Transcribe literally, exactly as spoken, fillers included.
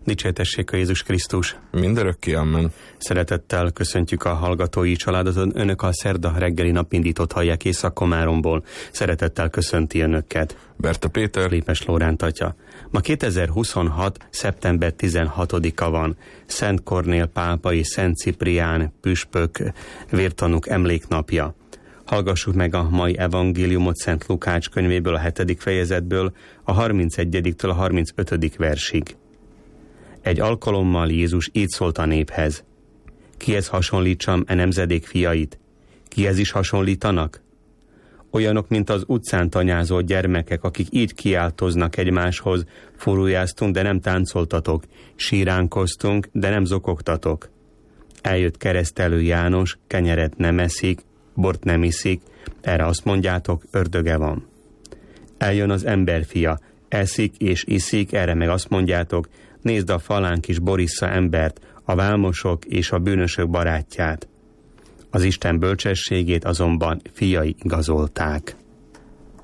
Dicsértessék a Jézus Krisztus! Mindörökké, amen. Szeretettel köszöntjük a hallgatói családot. Önök a szerda reggeli napindítót hallják Észak-Komáromból. Szeretettel köszönti önöket Berta Péter, Lépes Lóránt atya. Ma kétezer-huszonhat. szeptember tizenhatodika van. Szent Kornél pápa és Szent Ciprián püspök vértanúk emléknapja. Hallgassuk meg a mai evangéliumot Szent Lukács könyvéből, a hetedik fejezetből, a harmincegyediktől a harmincötödik versig. Egy alkalommal Jézus így szólt a néphez: Kihez hasonlítsam e nemzedék fiait? Kihez is hasonlítanak? Olyanok, mint az utcán tanyázó gyermekek, akik így kiáltoznak egymáshoz: furujáztunk, de nem táncoltatok, síránkoztunk, de nem zokogtatok. Eljött keresztelő János, kenyeret nem eszik, bort nem iszik, erre azt mondjátok, ördöge van. Eljön az emberfia, eszik és iszik, erre meg azt mondjátok, nézd, a falánk is borissza embert, a vámosok és a bűnösök barátját. Az Isten bölcsességét azonban fiai igazolták.